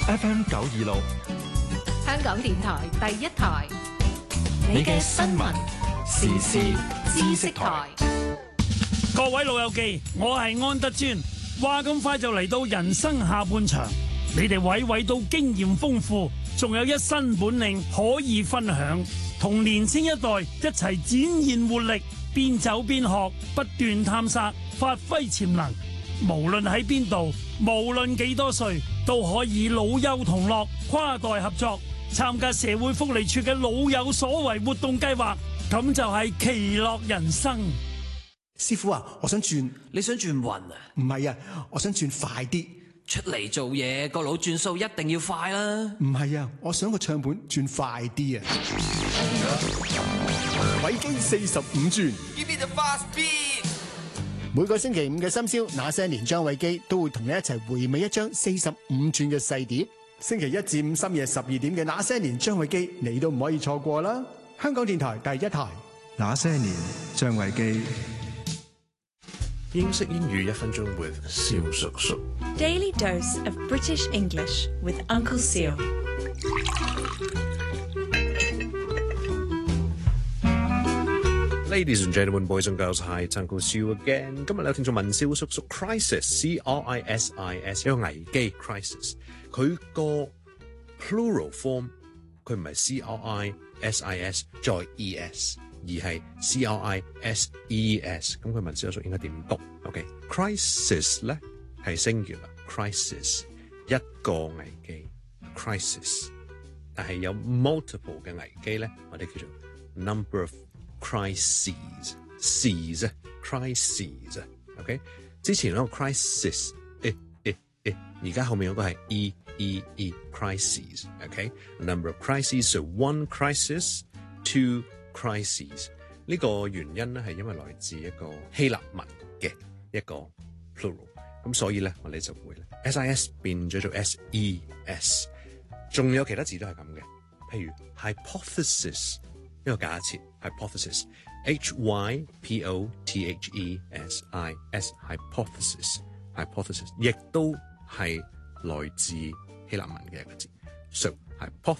FM 926， 香港電台第一台， 你嘅新聞時事知識台。 各位老友記，我係安德尊。話咁快就嚟到人生下半場，你哋位位都經驗豐富，仲有一身本領可以分享，同年青一代一齊展現活力，邊走邊學，不斷探索，發揮潛能。無論喺邊度，無論幾多歲，都可以老幼同樂，跨代合作，參加社會福利處嘅老有所為活動計劃，咁就係其樂人生。 師傅啊，我想轉。 你想轉運啊？ 唔係啊，我想轉快啲。 出嚟做嘢個腦轉數一定要快啦。 唔係啊，我想個唱盤轉快啲啊。偉基45轉。 Give me the fast beat。 每個星期五嘅深宵，那些年張偉基都會同你一齊回味一張45轉嘅細碟。星期一至五深夜12點嘅那些年張偉基，你都唔可以錯過啦。香港電台第一台。 那些年張偉基。 英式英語1分鐘 with 蕭叔叔。 Daily dose of British English with Uncle Seal。 Ladies and gentlemen, boys and girls, hi, it's Uncle Seal again。今日有聽眾問蕭叔叔 crisis C-R-I-S-I-S 一個危機 crisis， 佢個 plural form 佢唔係 C-R-I-S-I-S 再 E-S。而係 C-R-I-S-E-S， 咁佢問蕭叔叔應該點讀 ？OK，crisis 咧係 singular，crisis 一個危機 crisis， 但係有 multiple 嘅危機咧，我哋叫做 number of crises，crises OK， 之前嗰個 crisis 而家後面嗰個係 crises OK，number of crises， so one crisis two crises 呢個原因咧係因為來自一個希臘文嘅一個 plural， 咁所以咧我哋就會咧 SIS 變咗做 SES， 仲有其他字都係咁嘅，譬如 hypothesis 一個假設 hypothesis H-Y-P-O-T-H-E-S-I-S hypothesis 亦都係來自希臘文嘅一個字 ，so hypothesis